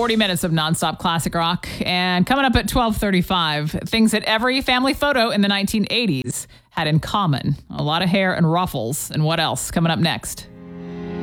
40 minutes of nonstop classic rock. And coming up at 12:35, things that every family photo in the 1980s had in common. A lot of hair and ruffles. And what else? Coming up next.